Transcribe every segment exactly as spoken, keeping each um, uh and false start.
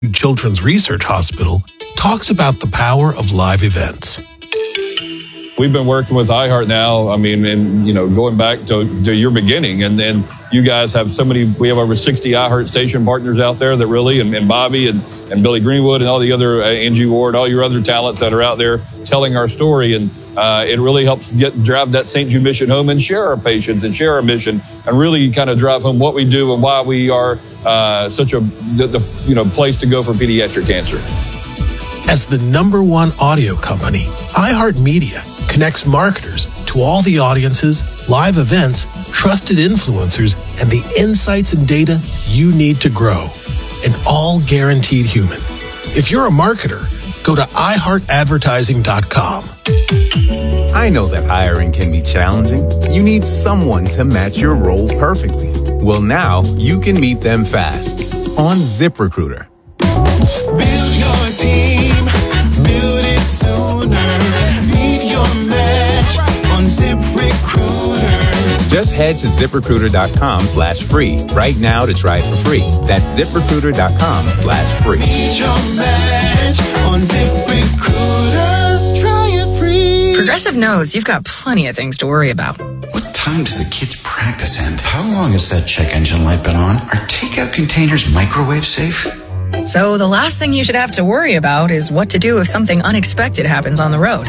Children's Research Hospital talks about the power of live events. We've been working with iHeart now, I mean, and, you know, going back to, to your beginning, and then you guys have so many, we have over sixty iHeart station partners out there that really, and, and Bobby and, and Billy Greenwood and all the other, uh, Angie Ward, all your other talents that are out there telling our story. And uh, it really helps get drive that Saint Jude mission home and share our patients and share our mission and really kind of drive home what we do and why we are uh, such a, the, the, you know, place to go for pediatric cancer. As the number one audio company, iHeartMedia connects marketers to all the audiences, live events, trusted influencers, and the insights and data you need to grow. And all guaranteed human. If you're a marketer, go to i heart advertising dot com. I know that hiring can be challenging. You need someone to match your role perfectly. Well, now you can meet them fast on ZipRecruiter. Build your team, build it sooner. Meet your match on ZipRecruiter. Just head to ZipRecruiter.com slash free right now to try it for free. That's ZipRecruiter.com slash free. Meet your match on ZipRecruiter. Try it free. Progressive knows you've got plenty of things to worry about. What time does the kids' practice end? How long has that check engine light been on? Are takeout containers microwave safe? So the last thing you should have to worry about is what to do if something unexpected happens on the road.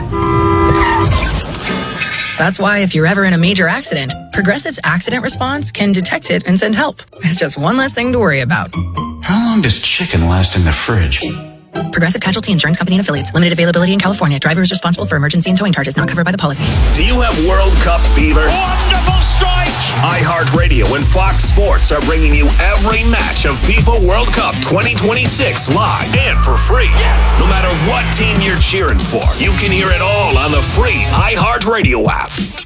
That's why if you're ever in a major accident, Progressive's accident response can detect it and send help. It's just one less thing to worry about. How long does chicken last in the fridge? Progressive Casualty Insurance Company and Affiliates. Limited availability in California. Driver is responsible for emergency and towing charges not covered by the policy. Do you have World Cup fever? Wonderful strike! iHeartRadio and Fox Sports are bringing you every match of FIFA World Cup twenty twenty-six live and for free. Yes! No matter what team you're cheering for, you can hear it all on the free iHeartRadio app.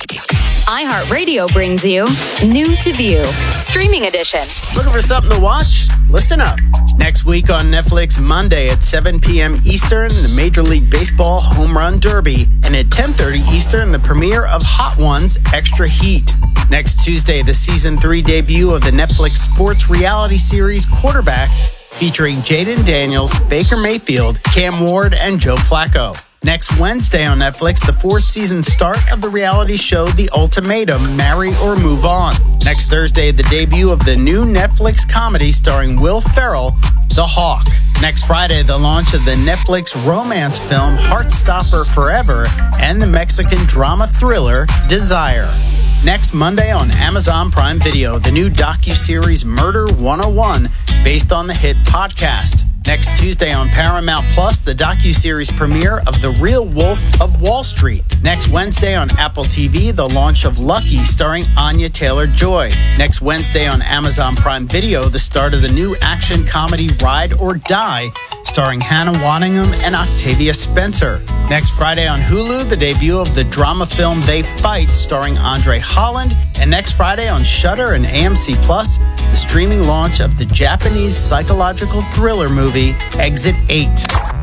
iHeartRadio brings you New to View, Streaming Edition. Looking for something to watch? Listen up. Next week on Netflix, Monday at seven p.m. Eastern, the Major League Baseball Home Run Derby, and at ten thirty Eastern, the premiere of Hot Ones Extra Heat. Next Tuesday, the season three debut of the Netflix sports reality series Quarterback, featuring Jaden Daniels, Baker Mayfield, Cam Ward, and Joe Flacco. Next Wednesday on Netflix, the fourth season start of the reality show The Ultimatum, Marry or Move On. Next Thursday, the debut of the new Netflix comedy starring Will Ferrell, The Hawk. Next Friday, the launch of the Netflix romance film Heartstopper Forever and the Mexican drama thriller Desire. Next Monday on Amazon Prime Video, the new docuseries Murder one oh one, based on the hit podcast. Next Tuesday on Paramount Plus, the docuseries premiere of The Real Wolf of Wall Street. Next Wednesday on Apple T V, the launch of Lucky, starring Anya Taylor-Joy. Next Wednesday on Amazon Prime Video, the start of the new action comedy Ride or Die, starring Hannah Waddingham and Octavia Spencer. Next Friday on Hulu, the debut of the drama film They Fight, starring Andre Holland. And next Friday on Shudder and A M C Plus, the streaming launch of the Japanese psychological thriller movie Exit eight.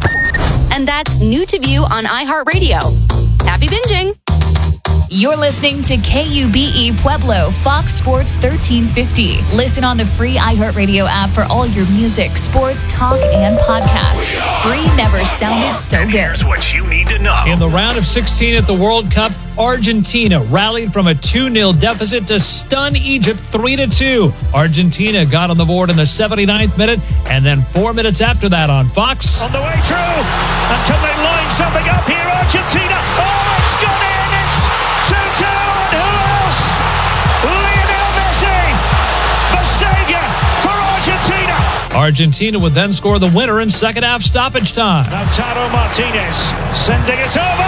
And that's New to View on iHeartRadio. Happy binging! You're listening to K U B E Pueblo, Fox Sports thirteen fifty. Listen on the free iHeartRadio app for all your music, sports, talk, and podcasts. Free never sounded so and good. Here's what you need to know. In the round of sixteen at the World Cup, Argentina rallied from a two nil deficit to stun Egypt three to two. Argentina got on the board in the seventy-ninth minute, and then four minutes after that on Fox. On the way through, and can they line something up here? Argentina, oh, it's gone in, it's two two, and who else? Lionel Messi, the savior for Argentina. Argentina would then score the winner in second half stoppage time. Lautaro Martinez sending it over.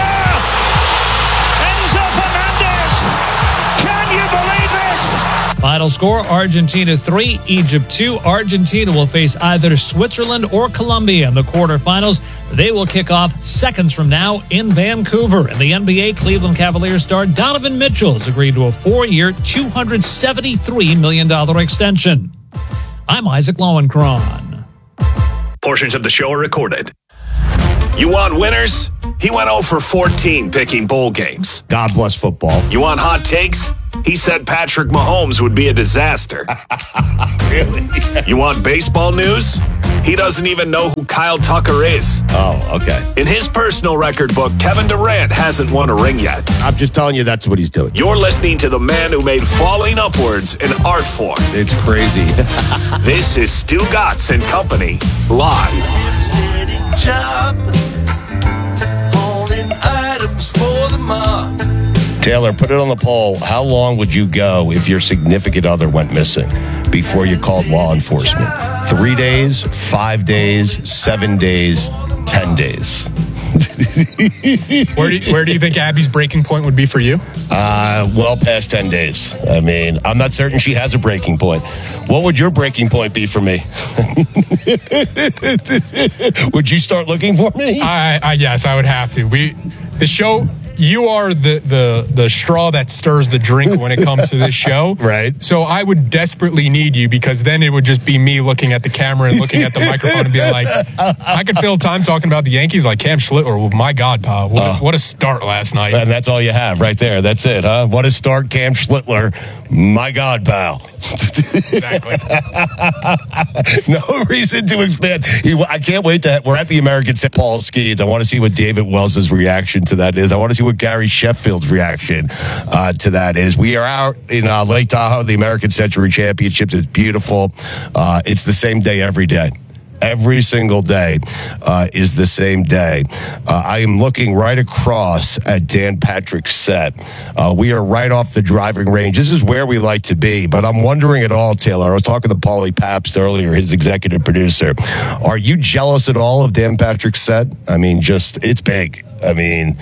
Enzo Fernandez. Can you believe this? Final score, Argentina three, Egypt two. Argentina will face either Switzerland or Colombia in the quarterfinals. They will kick off seconds from now in Vancouver. In the N B A, Cleveland Cavaliers star Donovan Mitchell has agreed to a four-year, two hundred seventy-three million dollars extension. I'm Isaac Lowenkron. Portions of the show are recorded. You want winners? He went oh for fourteen picking bowl games. God bless football. You want hot takes? He said Patrick Mahomes would be a disaster. Really? You want baseball news? He doesn't even know who Kyle Tucker is. Oh, okay. In his personal record book, Kevin Durant hasn't won a ring yet. I'm just telling you that's what he's doing. You're listening to the man who made falling upwards an art form. It's crazy. This is Stu Gatz and Company, live. Job, holding items for the mob. Taylor, put it on the poll. How long would you go if your significant other went missing before you called law enforcement? Three days, five days, seven days, ten days. where, do you, where do you think Abby's breaking point would be for you? Uh, well past ten days. I mean, I'm not certain she has a breaking point. What would your breaking point be for me? Would you start looking for me? I, I yes, I would have to. We the show. You are the, the the straw that stirs the drink when it comes to this show. Right. So I would desperately need you, because then it would just be me looking at the camera and looking at the microphone and being like, I could fill time talking about the Yankees like Cam Schlittler. Well, my God, pal. What, uh, a, what a start last night. And that's all you have right there. That's it, huh? What a start, Cam Schlittler. My God, pal. Exactly. No reason to expand. He, I can't wait to. We're at the American Saint Paul Skeets. I want to see what David Wells' reaction to that is. I want to see what Gary Sheffield's reaction uh, to that is. We are out in uh, Lake Tahoe, the American Century Championships. It's beautiful. Uh, it's the same day every day. Every single day uh, is the same day. Uh, I am looking right across at Dan Patrick's set. Uh, we are right off the driving range. This is where we like to be, but I'm wondering at all, Taylor. I was talking to Paulie Pabst earlier, his executive producer. Are you jealous at all of Dan Patrick's set? I mean, just, it's big. I mean,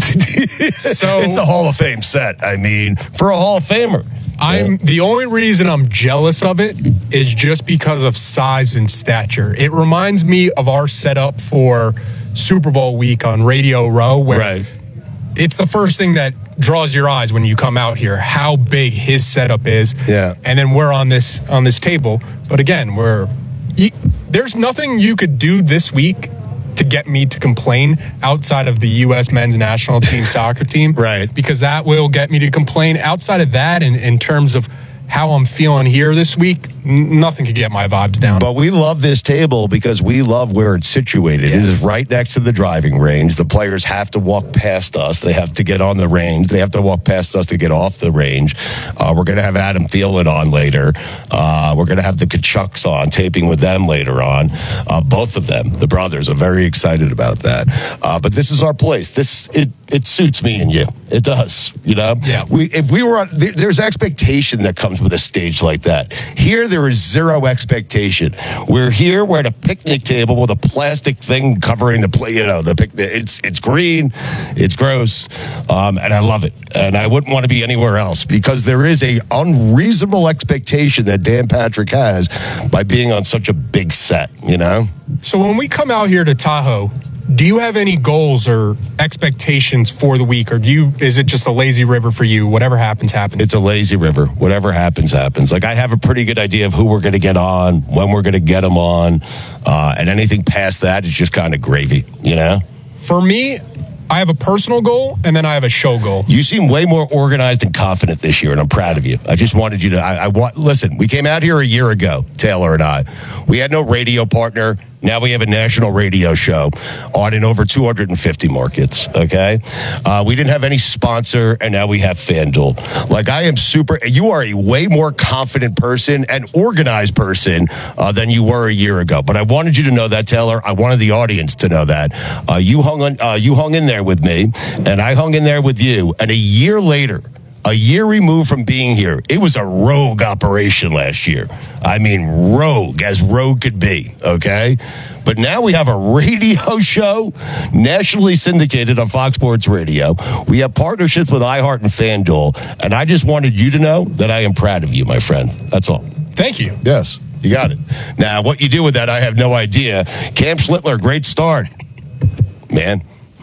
so, it's a Hall of Fame set. I mean, for a Hall of Famer. I'm the only reason I'm jealous of it is just because of size and stature. It reminds me of our setup for Super Bowl week on Radio Row, where right. It's the first thing that draws your eyes when you come out here, how big his setup is. Yeah. And then we're on this on this table. But again, we're you, there's nothing you could do this week to get me to complain outside of the U S men's national team soccer team. Right. Because that will get me to complain. Outside of that, in, in terms of how I'm feeling here this week, n- nothing could get my vibes down. But we love this table because we love where it's situated. Yes. It is right next to the driving range. The players have to walk past us. They have to get on the range. They have to walk past us to get off the range. Uh, we're going to have Adam Thielen on later. Uh, we're going to have the Kachucks on, taping with them later on. Uh, both of them, the brothers, are very excited about that. Uh, but this is our place. This it it suits me and you. It does. You know. Yeah. We if we were on, there, there's expectation that comes with a stage like that. Here, there is zero expectation. We're here. We're at a picnic table with a plastic thing covering the play. You know, the picnic. It's it's green. It's gross, um, and I love it. And I wouldn't want to be anywhere else because there is a unreasonable expectation that Dan Patrick has by being on such a big set. You know. So when we come out here to Tahoe, do you have any goals or expectations for the week, or do you? Is it just a lazy river for you? Whatever happens, happens. It's a lazy river. Whatever happens, happens. Like, I have a pretty good idea of who we're going to get on, when we're going to get them on, uh, and anything past that is just kind of gravy, you know? For me, I have a personal goal, and then I have a show goal. You seem way more organized and confident this year, and I'm proud of you. I just wanted you to, I, I want, listen, we came out here a year ago, Taylor and I. We had no radio partner. Now we have a national radio show on in over two hundred fifty markets, okay? Uh, we didn't have any sponsor, and now we have FanDuel. Like, I am super, you are a way more confident person and organized person uh, than you were a year ago. But I wanted you to know that, Taylor. I wanted the audience to know that. Uh, you hung on, uh, you hung in there with me, and I hung in there with you. And a year later, a year removed from being here, it was a rogue operation last year. I mean, rogue, as rogue could be, okay? But now we have a radio show, nationally syndicated on Fox Sports Radio. We have partnerships with iHeart and FanDuel, and I just wanted you to know that I am proud of you, my friend. That's all. Thank you. Yes, you got it. Now, what you do with that, I have no idea. Cam Schlittler, great start, man.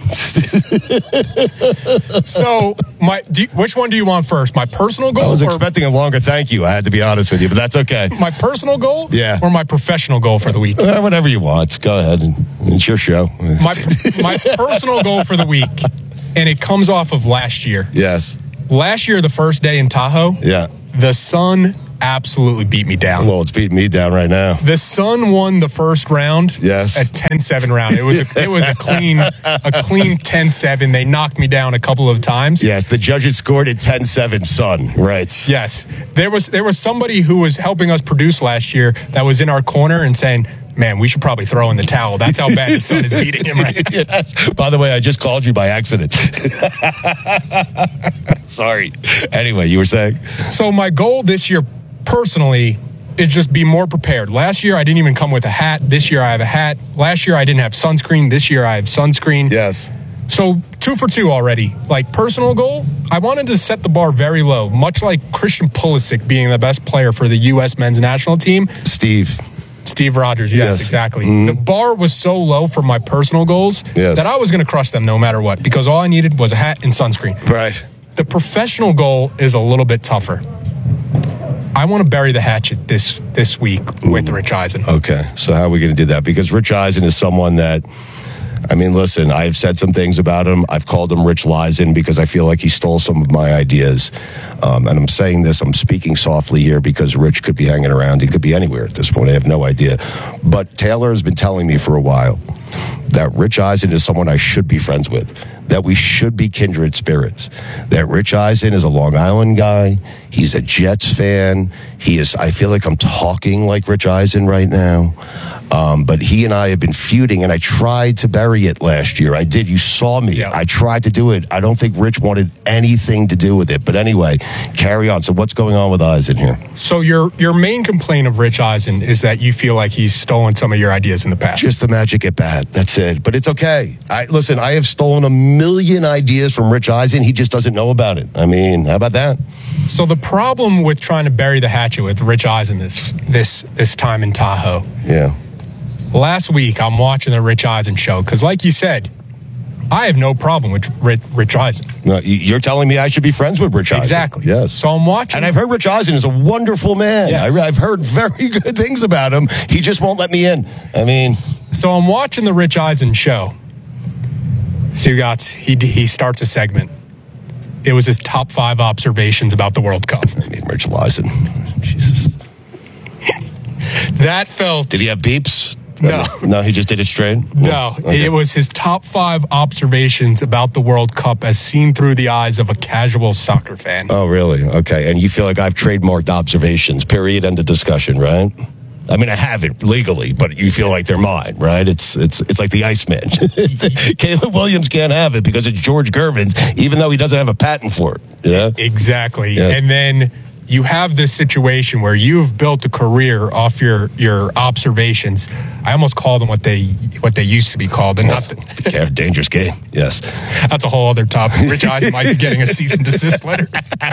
So, my do you, which one do you want first? My personal goal? I was or, expecting a longer thank you. I had to be honest with you, but that's okay. My personal goal? Yeah. Or my professional goal for the week? Uh, whatever you want. Go ahead. It's your show. My, my personal goal for the week, and it comes off of last year. Yes. Last year, the first day in Tahoe, yeah, the sun absolutely beat me down. Well, it's beating me down right now. The Sun won the first round. Yes. At ten seven round. It was a, it was a clean a clean ten seven. They knocked me down a couple of times. Yes, the judges scored at ten seven, Sun. Right. Yes. There was there was somebody who was helping us produce last year that was in our corner and saying, man, we should probably throw in the towel. That's how bad the Sun is beating him right now. Yes. By the way, I just called you by accident. Sorry. Anyway, you were saying? So my goal this year, personally, is just be more prepared. Last year, I didn't even come with a hat. This year, I have a hat. Last year, I didn't have sunscreen. This year, I have sunscreen. Yes. So two for two already. Like, personal goal, I wanted to set the bar very low, much like Christian Pulisic being the best player for the U S men's national team. Steve. Steve Rogers, yes, yes. exactly. Mm-hmm. The bar was so low for my personal goals yes. that I was going to crush them no matter what, because all I needed was a hat and sunscreen. Right. The professional goal is a little bit tougher. I want to bury the hatchet this this week Ooh. with Rich Eisen. Okay, so how are we going to do that? Because Rich Eisen is someone that, I mean, listen, I've said some things about him. I've called him Rich Leisen because I feel like he stole some of my ideas. Um, and I'm saying this, I'm speaking softly here because Rich could be hanging around. He could be anywhere at this point. I have no idea. But Taylor has been telling me for a while that Rich Eisen is someone I should be friends with, that we should be kindred spirits, that Rich Eisen is a Long Island guy. He's a Jets fan. He is, I feel like I'm talking like Rich Eisen right now. Um, but he and I have been feuding, and I tried to bury it last year. I did. You saw me. Yeah. I tried to do it. I don't think Rich wanted anything to do with it. But anyway, carry on. So what's going on with Eisen here? So your your main complaint of Rich Eisen is that you feel like he's stolen some of your ideas in the past. Just the magic at bat. That's it. But it's okay. I listen, I have stolen a million ideas from Rich Eisen. He just doesn't know about it. I mean, how about that? So the problem with trying to bury the hatchet with Rich Eisen this this this time in Tahoe. Yeah. Last week, I'm watching the Rich Eisen show because, like you said, I have no problem with Rich, Rich Eisen. No, you're telling me I should be friends with Rich Eisen. Exactly. Yes. So I'm watching. And I've heard Rich Eisen is a wonderful man. Yes. I, I've heard very good things about him. He just won't let me in. I mean. So I'm watching the Rich Eisen show. Steve Gotts, he, he starts a segment. It was his top five observations about the World Cup. I mean, Rich Eisen. Jesus. That felt. Did he have beeps? No. No, he just did it straight? No. Okay. It was his top five observations about the World Cup as seen through the eyes of a casual soccer fan. Oh, really? Okay. And you feel like I've trademarked observations, period, end of discussion, right? I mean, I haven't legally, but you feel like they're mine, right? It's it's it's like the Iceman. Caleb Williams can't have it because it's George Gervin's, even though he doesn't have a patent for it. Yeah, exactly. Yes. And then you have this situation where you've built a career off your, your observations. I almost call them what they what they used to be called, and not the, yeah, dangerous game. Yes, that's a whole other topic. Rich Eisen might be getting a cease and desist letter.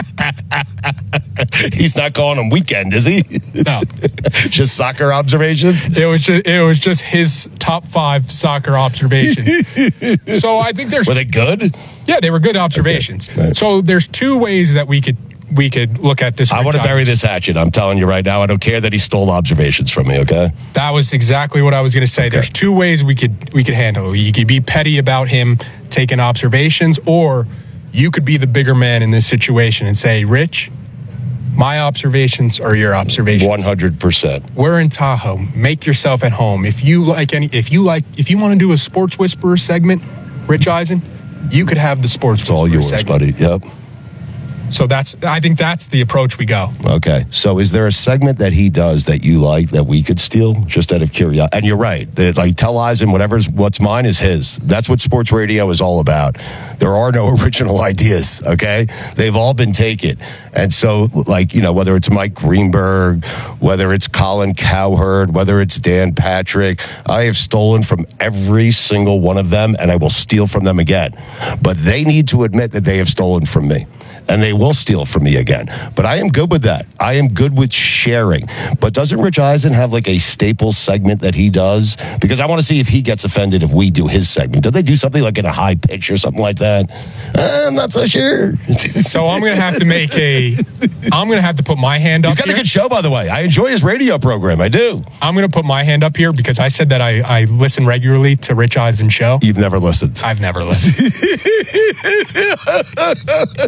He's not calling them weekend, is he? No, just soccer observations. It was just it was just his top five soccer observations. So I think there's were they good? Yeah, they were good observations. Okay. Right. So there's two ways that we could. We could look at this. I want to bury this hatchet. I'm telling you right now. I don't care that he stole observations from me. Okay. That was exactly what I was going to say. Okay. There's two ways we could we could handle it. You could be petty about him taking observations, or you could be the bigger man in this situation and say, "Rich, my observations are your observations." One hundred percent. We're in Tahoe. Make yourself at home. If you like any, if you like, if you want to do a sports whisperer segment, Rich Eisen, you could have the sports. It's all yours, segment. buddy. Yep. So that's, I think that's the approach we go. Okay. So is there a segment that he does that you like that we could steal just out of curiosity? And you're right. The, like, tell Eisen whatever's, what's mine is his. That's what sports radio is all about. There are no original ideas. Okay. They've all been taken. And so, like, you know, whether it's Mike Greenberg, whether it's Colin Cowherd, whether it's Dan Patrick, I have stolen from every single one of them, and I will steal from them again. But they need to admit that they have stolen from me. And they will steal from me again. But I am good with that. I am good with sharing. But doesn't Rich Eisen have like a staple segment that he does? Because I want to see if he gets offended if we do his segment. Do they do something like in a high pitch or something like that? I'm not so sure. So I'm going to have to make a, I'm going to have to put my hand up here. He's got here. a good show, by the way. I enjoy his radio program. I do. I'm going to put my hand up here because I said that I, I listen regularly to Rich Eisen's show. You've never listened. I've never listened. You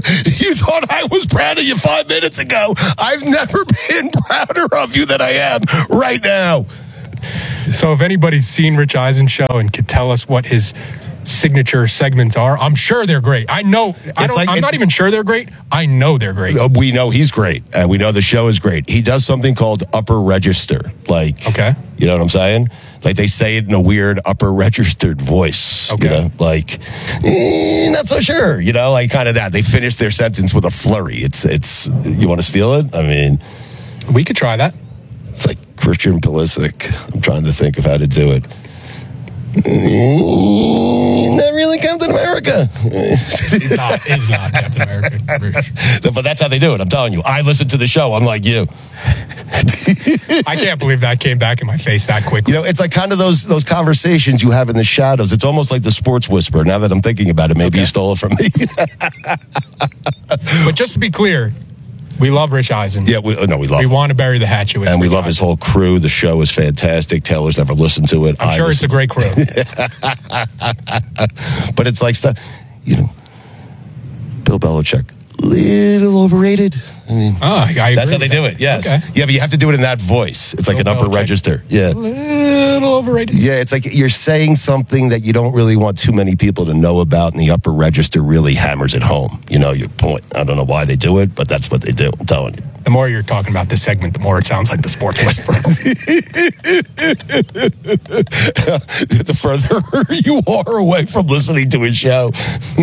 You thought I was proud of you five minutes ago. I've never been prouder of you than I am right now. So if anybody's seen Rich Eisen show and could tell us what his signature segments are, I'm sure they're great. I know. I don't, like, I'm not even sure they're great. I know they're great. We know he's great, and we know the show is great. He does something called upper register. Like, okay, you know what I'm saying? Like they say it in a weird upper registered voice. Okay. You know, like, eh, not so sure. You know, like kind of that. They finish their sentence with a flurry. It's, it's, you want to steal it? I mean, we could try that. It's like Christian Pulisic. I'm trying to think of how to do it. Not really Captain America. He's not. He's not Captain America. But that's how they do it. I'm telling you. I listen to the show. I'm like you. I can't believe that came back in my face that quickly. You know, it's like kind of those those conversations you have in the shadows. It's almost like the sports whisperer. Now that I'm thinking about it, maybe okay. you stole it from me. But just to be clear, we love Rich Eisen. Yeah, we, no, we love We him. want to bury the hatchet with And Rich we love Eisen. his whole crew. The show is fantastic. Taylor's never listened to it. I'm I sure it's a great crew. But it's like stuff, you know, Bill Belichick, little overrated. I mean, oh, I agree that's how they with do that. it. Yes. Okay. Yeah, but you have to do it in that voice. It's like Bill an upper Belichick. register. Yeah. A little overrated. Yeah, it's like you're saying something that you don't really want too many people to know about, and the upper register really hammers it home. You know, your point. I don't know why they do it, but that's what they do. I'm telling you. The more you're talking about this segment, the more it sounds like the sports whisperer. The further you are away from listening to his show.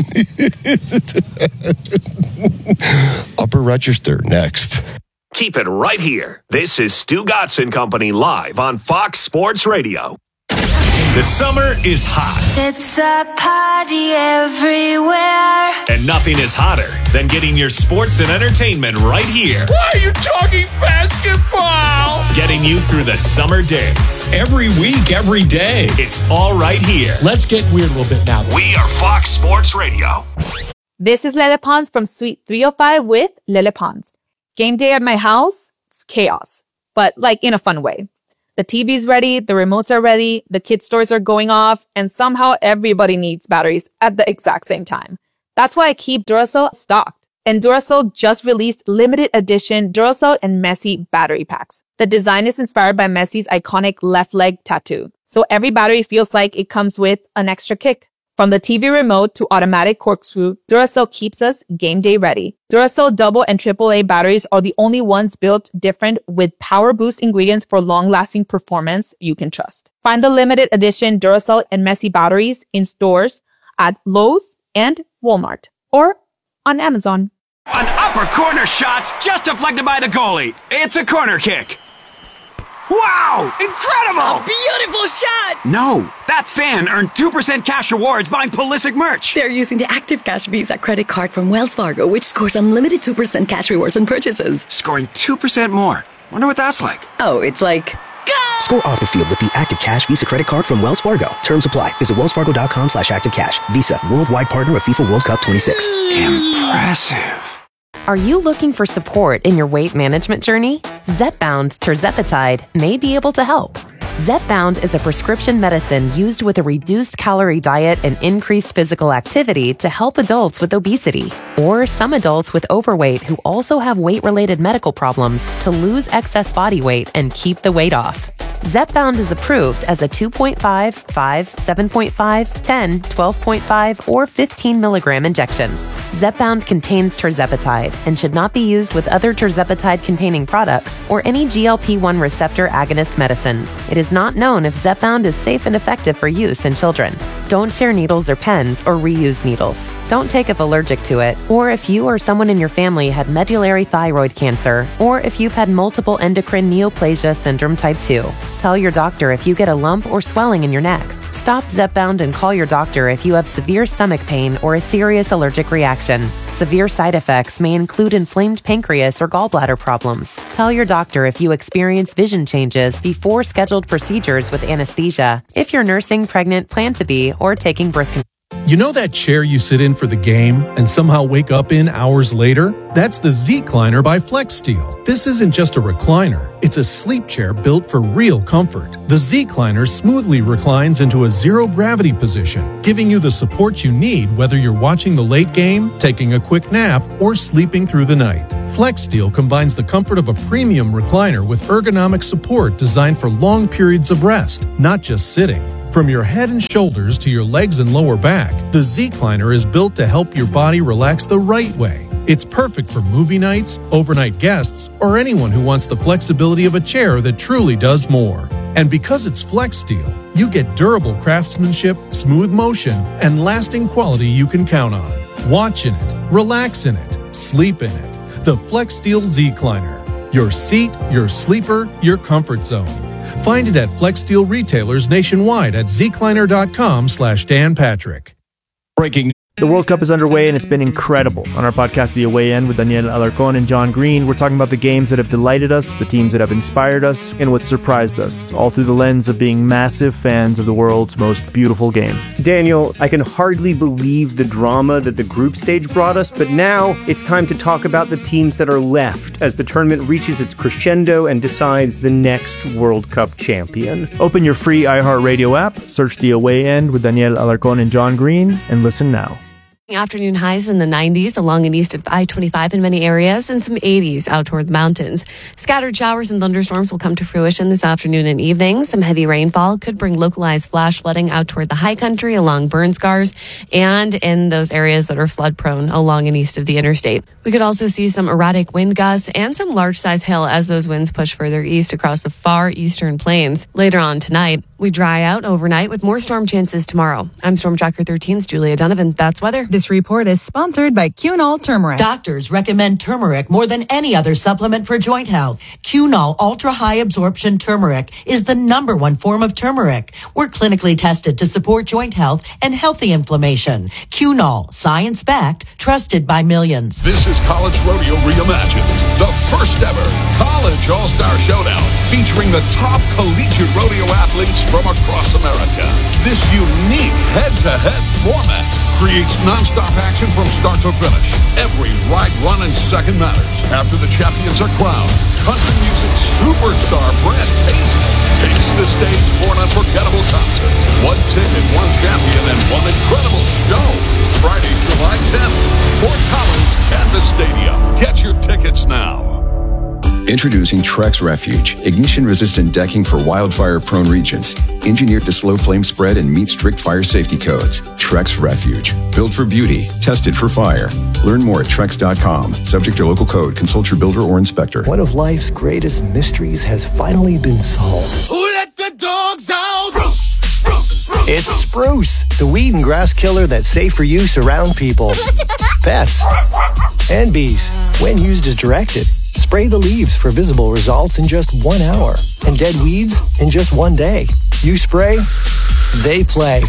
Upper register next. Keep it right here. This is Stu Gatz and Company live on Fox Sports Radio. The summer is hot. It's a party everywhere. And nothing is hotter than getting your sports and entertainment right here. Why are you talking basketball? Getting you through the summer days. Every week, every day. It's all right here. Let's get weird a little bit now. We are Fox Sports Radio. This is Lele Pons from Suite three oh five with Lele Pons. Game day at my house, it's chaos, but like in a fun way. The T V's ready, the remotes are ready, the kids' stores are going off, and somehow everybody needs batteries at the exact same time. That's why I keep Duracell stocked. And Duracell just released limited edition Duracell and Messi battery packs. The design is inspired by Messi's iconic left leg tattoo. So every battery feels like it comes with an extra kick. From the T V remote to automatic corkscrew, Duracell keeps us game day ready. Duracell double and triple A batteries are the only ones built different with power boost ingredients for long-lasting performance you can trust. Find the limited edition Duracell and Messi batteries in stores at Lowe's and Walmart or on Amazon. An upper corner shot's just deflected by the goalie. It's a corner kick. Wow! Incredible! A beautiful shot! No, that fan earned two percent cash rewards buying Pulisic merch. They're using the Active Cash Visa credit card from Wells Fargo, which scores unlimited two percent cash rewards on purchases. Scoring two percent more. Wonder what that's like. Oh, it's like... Go! Score off the field with the Active Cash Visa credit card from Wells Fargo. Terms apply. Visit wellsfargo.com slash activecash. Visa, worldwide partner of FIFA World Cup twenty-six. Impressive. Are you looking for support in your weight management journey? Zepbound tirzepatide may be able to help. Zepbound is a prescription medicine used with a reduced calorie diet and increased physical activity to help adults with obesity or some adults with overweight who also have weight-related medical problems to lose excess body weight and keep the weight off. Zepbound is approved as a two point five, five, seven point five, ten, twelve point five, or fifteen milligram injection. Zepbound contains tirzepatide and should not be used with other tirzepatide-containing products or any G L P one receptor agonist medicines. It is not known if Zepbound is safe and effective for use in children. Don't share needles or pens or reuse needles. Don't take if allergic to it, or if you or someone in your family had medullary thyroid cancer, or if you've had multiple endocrine neoplasia syndrome type two. Tell your doctor if you get a lump or swelling in your neck. Stop Zepbound and call your doctor if you have severe stomach pain or a serious allergic reaction. Severe side effects may include inflamed pancreas or gallbladder problems. Tell your doctor if you experience vision changes before scheduled procedures with anesthesia, if you're nursing, pregnant, plan to be, or taking birth control. You know that chair you sit in for the game and somehow wake up in hours later? That's the Z-Cliner by FlexSteel. This isn't just a recliner. It's a sleep chair built for real comfort. The Z-Cliner smoothly reclines into a zero-gravity position, giving you the support you need whether you're watching the late game, taking a quick nap, or sleeping through the night. FlexSteel combines the comfort of a premium recliner with ergonomic support designed for long periods of rest, not just sitting. From your head and shoulders to your legs and lower back, the Z-Cliner is built to help your body relax the right way. It's perfect for movie nights, overnight guests, or anyone who wants the flexibility of a chair that truly does more. And because it's FlexSteel, you get durable craftsmanship, smooth motion, and lasting quality you can count on. Watch in it, relax in it, sleep in it. The FlexSteel Z-Cliner. Your seat, your sleeper, your comfort zone. Find it at FlexSteel retailers nationwide at zcliner.com slash Dan Patrick. Breaking. The World Cup is underway and it's been incredible. On our podcast, The Away End, with Daniel Alarcón and John Green, we're talking about the games that have delighted us, the teams that have inspired us, and what surprised us, all through the lens of being massive fans of the world's most beautiful game. Daniel, I can hardly believe the drama that the group stage brought us, but now it's time to talk about the teams that are left as the tournament reaches its crescendo and decides the next World Cup champion. Open your free iHeartRadio app, search The Away End with Daniel Alarcón and John Green, and listen now. Afternoon highs in the nineties along and east of I twenty-five in many areas, and some eighties out toward the mountains. Scattered showers and thunderstorms will come to fruition this afternoon and evening. Some heavy rainfall could bring localized flash flooding out toward the high country along burn scars and in those areas that are flood prone along and east of the interstate. We could also see some erratic wind gusts and some large size hail as those winds push further east across the far eastern plains. Later on tonight, we dry out overnight with more storm chances tomorrow. I'm Storm Tracker thirteen's Julia Donovan. That's weather. This report is sponsored by Cunol Turmeric. Doctors recommend turmeric more than any other supplement for joint health. Cunol Ultra High Absorption Turmeric is the number one form of turmeric. We're clinically tested to support joint health and healthy inflammation. Cunol, science-backed, trusted by millions. This is College Rodeo Reimagined, the first ever College All-Star Showdown featuring the top collegiate rodeo athletes from across America. This unique head-to-head format creates non-stop action from start to finish. Every ride, run, and second matters. After the champions are crowned, country music superstar Brent Paisley takes the stage for an unforgettable concert. One ticket, one champion, and one incredible show. Friday, July tenth, Fort Collins, Canvas Stadium. Get your tickets now. Introducing Trex Refuge, ignition-resistant decking for wildfire-prone regions. Engineered to slow flame spread and meet strict fire safety codes. Trex Refuge, built for beauty, tested for fire. Learn more at trex dot com. Subject to local code. Consult your builder or inspector. One of life's greatest mysteries has finally been solved. Who let the dogs out? Spruce, spruce, spruce. It's Spruce, the weed and grass killer that's safe for use around people, pets, and bees when used as directed. Spray the leaves for visible results in just one hour, and dead weeds in just one day. You spray, they play.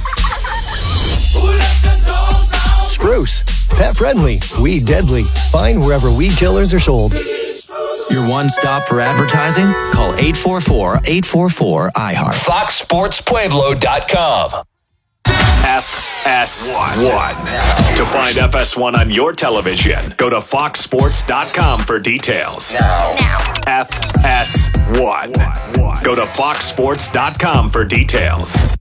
Spruce, pet friendly, weed deadly. Find wherever weed killers are sold. Your one stop for advertising? Call eight four four, eight four four, I heart. fox sports pueblo dot com. F S one. To find F S one on your television, go to fox sports dot com for details. Now. F S one. Go to fox sports dot com for details.